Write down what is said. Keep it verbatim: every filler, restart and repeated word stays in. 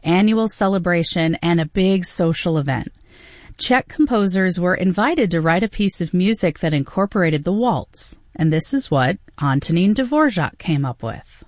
annual celebration and a big social event. Czech composers were invited to write a piece of music that incorporated the waltz, and this is what Antonín Dvořák came up with.